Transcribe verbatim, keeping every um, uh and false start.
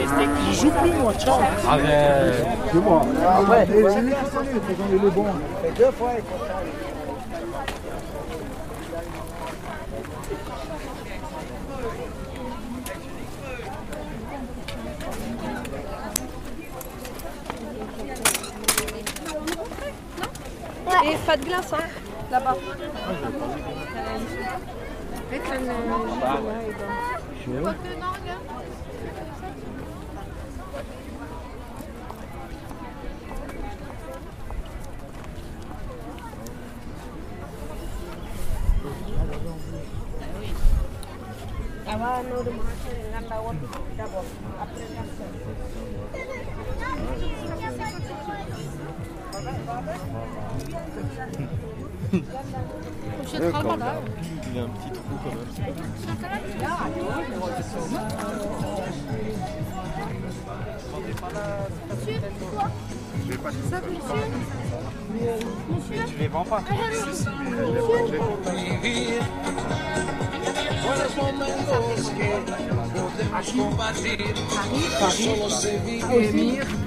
Je joue plus moi, ciao. Arrête. C'est moi. Ouais. Et c'est lui qui s'en est, c'est quand il est bon. Deux fois, il faut ça. Et pas de glace, hein, là-bas. Awa no dum nganda won d'abord après Il a un petit trou quand même. Je vais pas te ça, monsieur. Mais tu les vends pas. Paris, Paris, Émir.